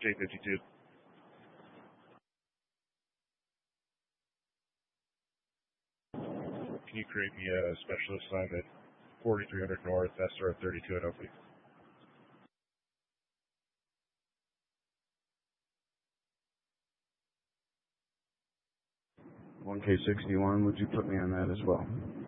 J52. Can you create me a special assignment 4300 North, SR 32 at Oakley? 1K61, would you put me on that as well?